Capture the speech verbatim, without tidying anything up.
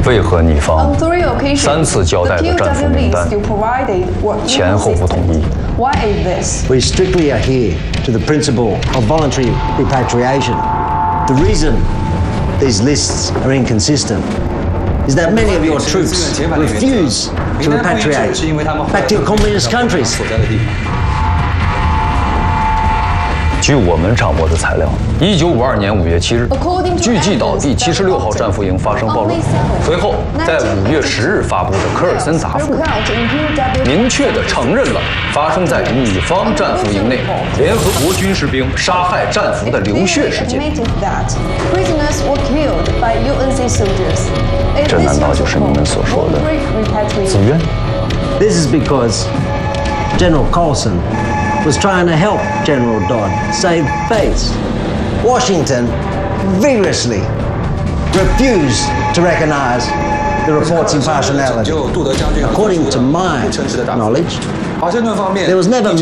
为何你方 On three occasions, 三次交代 the 的战俘名 P O W 单 still provided what 前后不统一？ Why is this? We strictly adhere to the principle of voluntary repatriation. The reason these lists are inconsistent is that many of your troops refuse to repatriate back to your communist countries. 据我们掌握的材料，一九五二年五月七日，巨济岛第七十六号战俘营发生暴乱，随后在五月十日发布的科尔森答复，明确地承认了发生在你方战俘营内联合国军士兵杀害战俘的流血事件。这难道就是你们所说的自愿？ This is because General Colson was trying to help General Dodd save face. Washington vigorously refused to recognize the report's impartiality. According to my knowledge, there was never